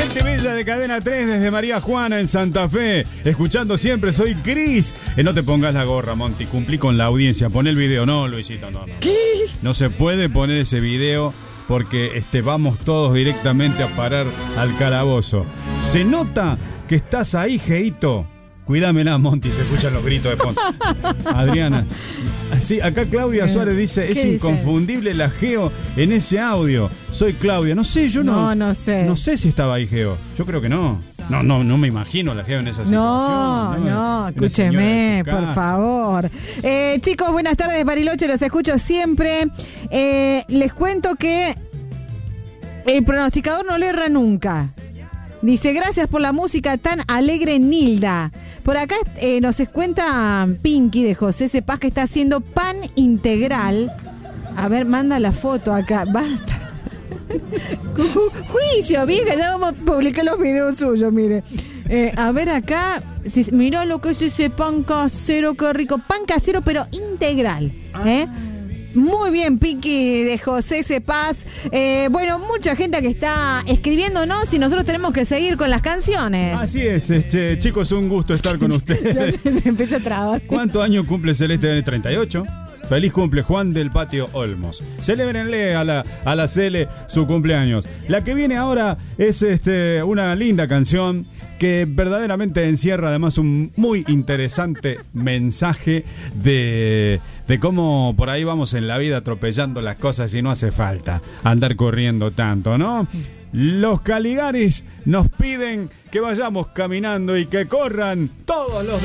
Gente bella de Cadena 3 desde María Juana en Santa Fe. Escuchando siempre, soy Cris. No te pongas la gorra, Monty. Cumplí con la audiencia. Pon el video. No, Luisito, no. ¿Qué? No se puede poner ese video porque vamos todos directamente a parar al calabozo. Se nota que estás ahí, Geito. Cuídamela, Monty, se escuchan los gritos de fondo. Adriana. Sí, acá Claudia Suárez dice, es inconfundible la Geo en ese audio. Soy Claudia. No sé, yo no sé. No sé si estaba ahí Geo. Yo creo que no. No me imagino la Geo en esa situación. No, escúcheme, por favor. Chicos, buenas tardes, Bariloche, los escucho siempre. Les cuento que el pronosticador no le erra nunca. Dice, gracias por la música tan alegre, Nilda. Por acá nos cuenta Pinky de José Cepaz que está haciendo pan integral. A ver, manda la foto acá. Basta. Juicio, vieja, ya vamos a publicar los videos suyos, mire. A ver acá, mirá lo que es ese pan casero, qué rico. Pan casero, pero integral. Muy bien, Pinky de José Cepaz. Bueno, mucha gente que está escribiéndonos y nosotros tenemos que seguir con las canciones. Así es, chicos, un gusto estar con ustedes. Se empieza a trabar. ¿Cuántos años cumple Celeste en el 38? Feliz cumple, Juan del Patio Olmos. Celébrenle a la Cele su cumpleaños. La que viene ahora es una linda canción que verdaderamente encierra además un muy interesante mensaje de cómo por ahí vamos en la vida atropellando las cosas y no hace falta andar corriendo tanto, ¿no? Los Caligaris nos piden que vayamos caminando y que corran todos los